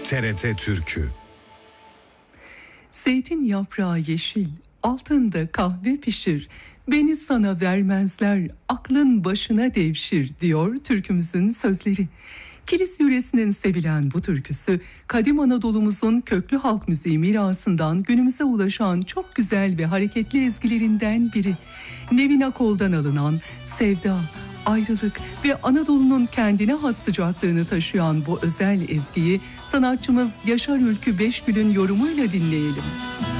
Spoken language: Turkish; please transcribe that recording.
TRT Türkü. Zeytin yaprağı yeşil, altında kahve pişir. Beni sana vermezler, aklın başına devşir diyor türkümüzün sözleri. Kilis yöresinin sevilen bu türküsü, kadim Anadolu'muzun köklü halk müziği mirasından günümüze ulaşan çok güzel ve hareketli ezgilerinden biri. Nevin Akol'dan alınan sevda, ayrılık ve Anadolu'nun kendine has sıcaklığını taşıyan bu özel ezgiyi sanatçımız Yaşar Ülkü Beşgül'ün yorumuyla dinleyelim.